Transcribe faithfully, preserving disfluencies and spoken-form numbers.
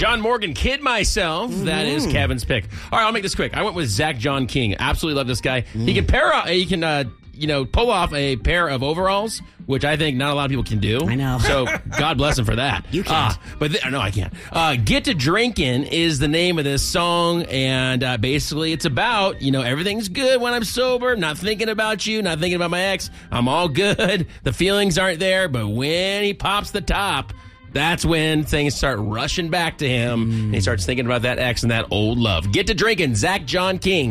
John Morgan, Kid Myself. Mm-hmm. That is Kevin's pick. All right, I'll make this quick. I went with Zach John King. Absolutely love this guy. Mm. He can pair up, he can, uh, you know, pull off a pair of overalls, which I think not a lot of people can do. I know. So God bless him for that. You can't. Uh, but th- no, I can't. Uh, Get to Drinkin' is the name of this song, and uh, basically it's about, you know, everything's good when I'm sober, not thinking about you, not thinking about my ex. I'm all good. The feelings aren't there, but when he pops the top, that's when things start rushing back to him, mm. and he starts thinking about that ex and that old love. Get to Drinkin', Zach John King.